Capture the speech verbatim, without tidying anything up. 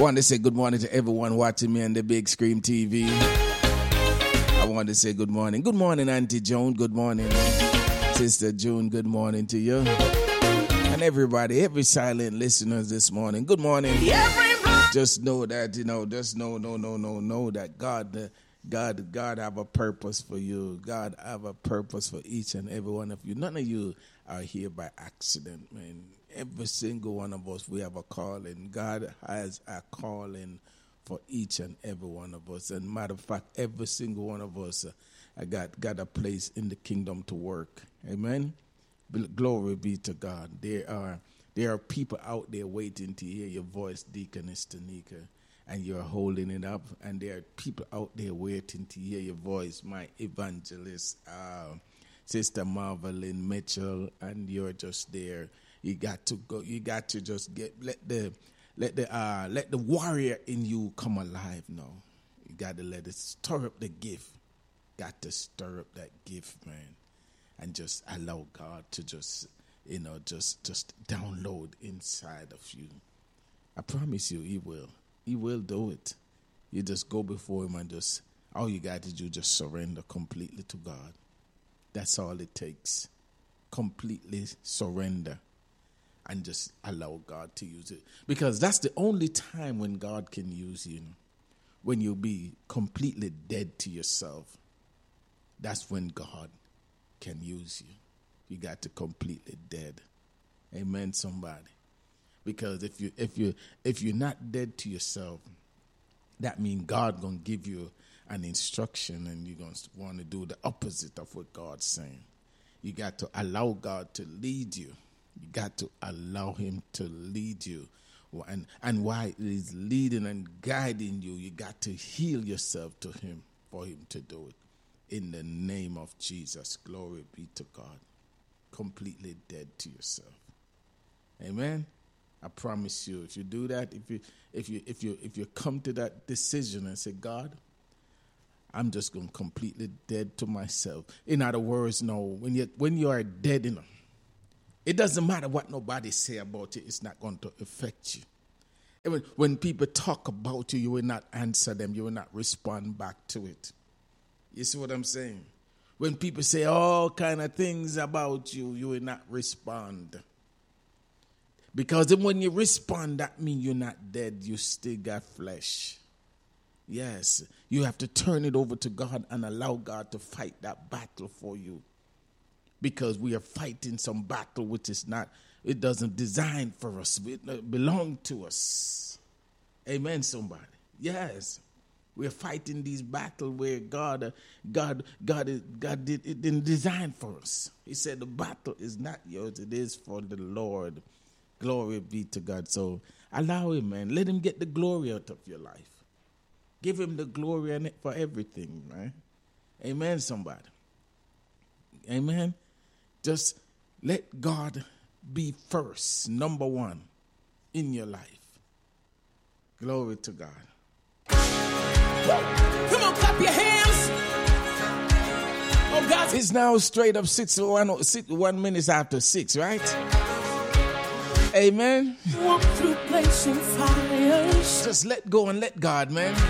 Want to say good morning to everyone watching me on the big screen T V. I want to say good morning. Good morning, Auntie Joan. Good morning, Sister June. Good morning to you. And everybody, every silent listeners this morning. Good morning. Everybody. Just know that, you know, just know, no, no, no, know that God, uh, God, God have a purpose for you. God have a purpose for each and every one of you. None of you are here by accident, man. Every single one of us, we have a calling. God has a calling for each and every one of us. And matter of fact, every single one of us uh, got, got a place in the kingdom to work. Amen? Glory be to God. There are there are people out there waiting to hear your voice, Deaconess Tanika, and you're holding it up. And there are people out there waiting to hear your voice, my evangelist, uh, Sister Marvelyn Mitchell, and you're just there. You got to go. You got to just get let the let the uh, let the warrior in you come alive now. You got to let it stir up the gift. Got to stir up that gift, man, and just allow God to just you know just just download inside of you. I promise you, He will. He will do it. You just go before Him and just all you got to do just surrender completely to God. That's all it takes. Completely surrender. And just allow God to use it. Because that's the only time when God can use you. When you'll be completely dead to yourself. That's when God can use you. You got to completely dead. Amen, somebody. Because if you if you if you're not dead to yourself, that means God gonna give you an instruction and you're gonna want to do the opposite of what God's saying. You got to allow God to lead you. You got to allow Him to lead you. And, and while He's leading and guiding you, you got to heal yourself to Him for Him to do it. In the name of Jesus, glory be to God. Completely dead to yourself. Amen. I promise you, if you do that, if you if you if you if you come to that decision and say, God, I'm just going completely dead to myself. In other words, no, when you when you are dead enough, it doesn't matter what nobody say about you. It's not going to affect you. When, when people talk about you, you will not answer them. You will not respond back to it. You see what I'm saying? When people say all kind of things about you, you will not respond. Because then when you respond, that means you're not dead. You still got flesh. Yes, you have to turn it over to God and allow God to fight that battle for you. Because we are fighting some battle which is not, it doesn't design for us. It belong to us. Amen, somebody. Yes. We're fighting these battles where God, God, God, God did, it didn't design for us. He said the battle is not yours, it is for the Lord. Glory be to God. So allow Him, man. Let Him get the glory out of your life. Give Him the glory in it for everything, right? Amen, somebody. Amen. Just let God be first, number one, in your life. Glory to God. Come on, clap your hands. Oh, God. It's now straight up six, one, six, one minutes after six, right? Amen. Walk through blazing fires. Just let go and let God, man.